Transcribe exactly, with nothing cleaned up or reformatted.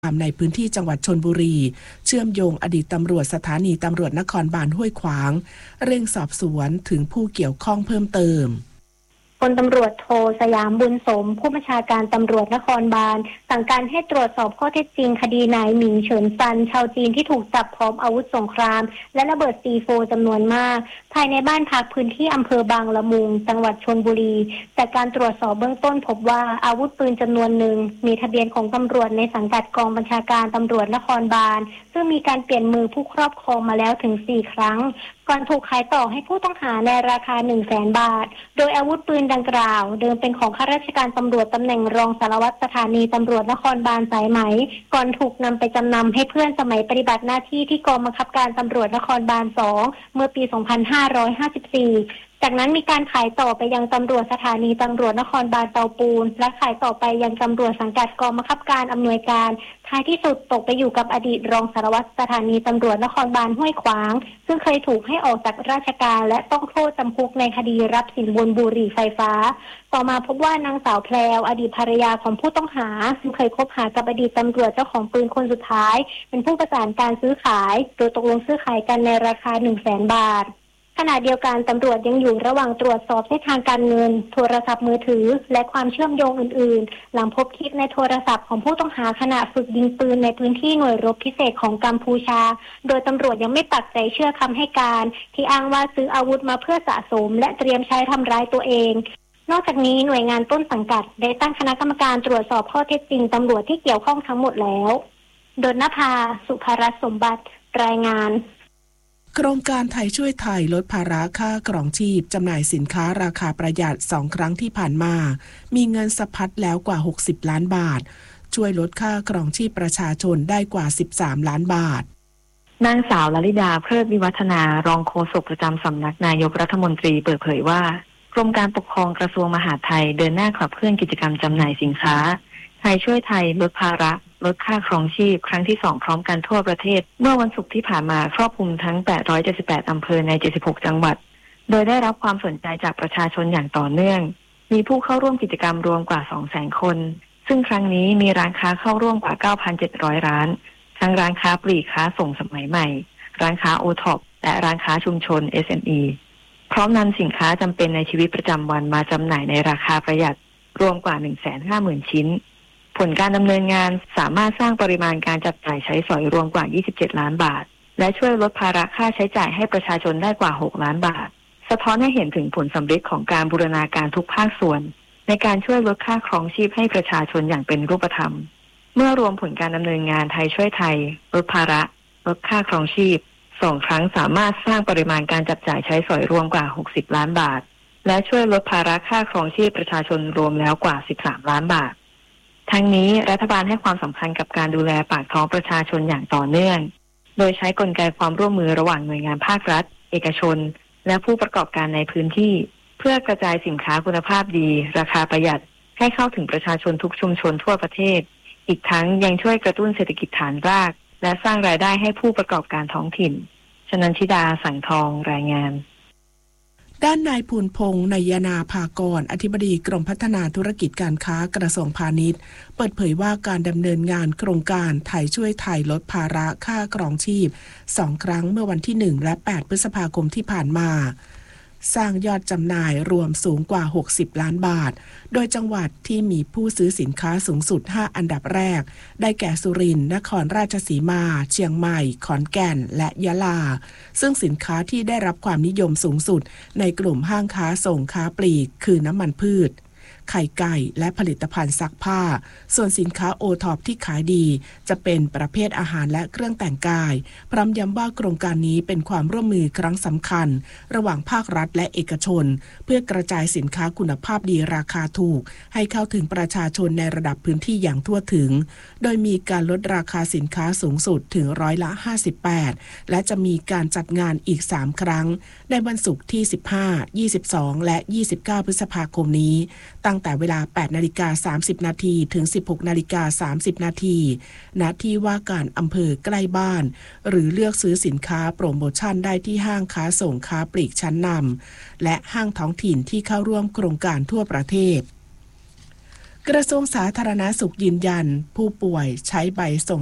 ในพื้นที่จังหวัดชลบุรีเชื่อมโยงอดีตตำรวจสถานีตำรวจนครบาลห้วยขวางเร่งสอบสวนถึงผู้เกี่ยวข้องเพิ่มเติมพลตำรวจโทสยามบุญสมผู้บัญชาการตำรวจนครบาลสั่งการให้ตรวจสอบข้อเท็จจริงคดีนายหมิงเฉินซันชาวจีนที่ถูกจับพร้อมอาวุธสงครามและระเบิด ซี โฟร์ จำนวนมากภายในบ้านพักพื้นที่อำเภอบางละมุงจังหวัดชลบุรีจากการตรวจสอบเบื้องต้นพบว่าอาวุธปืนจำนวนหนึ่งมีทะเบียนของตำรวจในสังกัดกองบัญชาการตำรวจนครบาลซึ่งมีการเปลี่ยนมือผู้ครอบครองมาแล้วถึงสี่ครั้งก่อนถูกขายต่อให้ผู้ต้องหาในราคา หนึ่งแสน บาทโดยอาวุธปืนดังกล่าวเดิมเป็นของข้าราชการตำรวจตำแหน่งรองสารวัตรสถานีตำรวจนครบาลสายไหมก่อนถูกนำไปจำนำให้เพื่อนสมัยปฏิบัติหน้าที่ที่กองบังคับการตำรวจนครบาลสองเมื่อปี สองพันห้าร้อยห้าสิบสี่จากนั้นมีการขายต่อไปยังตำรวจสถานีตำรวจนครบาลเตาปูนและขายต่อไปยังตำรวจสังกัดกองบังคับการอำนวยการท้ายที่สุดตกไปอยู่กับอดีตรองสารวัตรสถานีตำรวจนครบาลห้วยขวางซึ่งเคยถูกให้ออกจากราชการและต้องโทษจำคุกในคดีรับสินบนบุหรี่ไฟฟ้าต่อมาพบว่านางสาวแพรวอดีตภรรยาของผู้ต้องหาซึ่งเคยคบหากับอดีตตำรวจเจ้าของปืนคนสุดท้ายเป็นผู้ประสานการซื้อขายโดยตกลงซื้อขายกันในราคา หนึ่งแสน บาทขณะเดียวกันตำรวจยังอยู่ระหว่างตรวจสอบเส้นทางการเงินโทรศัพท์มือถือและความเชื่อมโยงอื่นๆหลังพบคลิปในโทรศัพท์ของผู้ต้องหาขณะฝึกยิงปืนในพื้นที่หน่วยรบพิเศษของกัมพูชาโดยตำรวจยังไม่ปักใจเชื่อคำให้การที่อ้างว่าซื้ออาวุธมาเพื่อสะสมและเตรียมใช้ทำร้ายตัวเองนอกจากนี้หน่วยงานต้นสังกัดได้ตั้งคณะกรรมการตรวจสอบข้อเท็จจริงตำรวจที่เกี่ยวข้องทั้งหมดแล้วดลนภาสุภรัตน์สมบัติรายงานโครงการไทยช่วยไทยลดภาระค่ากล่องชีพจำหน่ายสินค้าราคาประหยัดสองครั้งที่ผ่านมามีเงินสะพัดแล้วกว่าหกสิบล้านบาทช่วยลดค่ากล่องชีพประชาชนได้กว่าสิบสามล้านบาทนางสาวลลิดาเพลิดวิวัฒนารองโฆษกประจำสำนักนายกรัฐมนตรีเปิดเผยว่ากรมการปกครองกระทรวงมหาดไทยเดินหน้าขับเคลื่อนกิจกรรมจำหน่ายสินค้าไทยช่วยไทยลดภาระลดค่าครองชีพครั้งที่สองพร้อมกันทั่วประเทศเมื่อวันศุกร์ที่ผ่านมาครอบคลุมทั้งแปดร้อยเจ็ดสิบแปดอำเภอในเจ็ดสิบหกจังหวัดโดยได้รับความสนใจจากประชาชนอย่างต่อเนื่องมีผู้เข้าร่วมกิจกรรมรวมกว่า สองแสน คนซึ่งครั้งนี้มีร้านค้าเข้าร่วมกว่า เก้าพันเจ็ดร้อย ร้านทั้งร้านค้าปลีกค้าส่งสมัยใหม่ร้านค้า โอ ท็อป และร้านค้าชุมชน เอส เอ็ม อี พร้อมนำสินค้าจำเป็นในชีวิตประจำวันมาจำหน่ายในราคาประหยัดรวมกว่า หนึ่งแสนห้าหมื่น ชิ้นผลการดำเนินงานสามารถสร้างปริมาณการจับจ่ายใช้สอยรวมกว่ายี่สิบเจ็ดล้านบาทและช่วยลดภาระค่าใช้จ่ายให้ประชาชนได้กว่าหกล้านบาทสะท้อนให้เห็นถึงผลสำเร็จของการบูรณาการทุกภาคส่วนในการช่วยลดค่าครองชีพให้ประชาชนอย่างเป็นรูปธรรมเมื่อรวมผลการดำเนินงานไทยช่วยไทยลดภาระลดค่าครองชีพสองครั้งสามารถสร้างปริมาณการจับจ่ายใช้สอยรวมกว่าหกสิบล้านบาทและช่วยลดภาระค่าครองชีพประชาชนรวมแล้วกว่าสิบสามล้านบาททั้งนี้รัฐบาลให้ความสำคัญกับการดูแลปากท้องประชาชนอย่างต่อเนื่องโดยใช้กลไกความร่วมมือระหว่างหน่วยงานภาครัฐเอกชนและผู้ประกอบการในพื้นที่เพื่อกระจายสินค้าคุณภาพดีราคาประหยัดให้เข้าถึงประชาชนทุกชุมชนทั่วประเทศอีกทั้งยังช่วยกระตุ้นเศรษฐกิจฐานรากและสร้างรายได้ให้ผู้ประกอบการท้องถิ่นชนันทิดาสังทองรายงานด้านนายภูลพงษ์นายนาภากรอธิบดีกรมพัฒนาธุรกิจการค้ากระทรวงพาณิชย์เปิดเผยว่าการดำเนินงานโครงการไทยช่วยไทยลดภาระค่ากรองชีพสองครั้งเมื่อวันที่หนึ่งและแปดพฤษภาคมที่ผ่านมาสร้างยอดจำหน่ายรวมสูงกว่าหกสิบล้านบาทโดยจังหวัดที่มีผู้ซื้อสินค้าสูงสุดห้าอันดับแรกได้แก่สุรินทร์นครราชสีมาเชียงใหม่ขอนแก่นและยะลาซึ่งสินค้าที่ได้รับความนิยมสูงสุดในกลุ่มห้างค้าส่งค้าปลีกคือน้ำมันพืชไข่ไก่และผลิตภัณฑ์ซักผ้าส่วนสินค้าโอท็อปที่ขายดีจะเป็นประเภทอาหารและเครื่องแต่งกายพร้อมย้ำว่าโครงการนี้เป็นความร่วมมือครั้งสำคัญระหว่างภาครัฐและเอกชนเพื่อกระจายสินค้าคุณภาพดีราคาถูกให้เข้าถึงประชาชนในระดับพื้นที่อย่างทั่วถึงโดยมีการลดราคาสินค้าสูงสุดถึงร้อยละห้าสิบแปดและจะมีการจัดงานอีกสามครั้งในวันศุกร์ที่สิบห้า ยี่สิบสองและยี่สิบเก้าพฤษภาคมนี้ตั้งแต่เวลา แปดนาฬิกาสามสิบนาทีถึง สิบหกนาฬิกาสามสิบนาทีณที่ว่าการอำเภอใกล้บ้านหรือเลือกซื้อสินค้าโปรโมชั่นได้ที่ห้างค้าส่งค้าปลีกชั้นนำและห้างท้องถิ่นที่เข้าร่วมโครงการทั่วประเทศกระทรวงสาธารณสุขยืนยันผู้ป่วยใช้ใบส่ง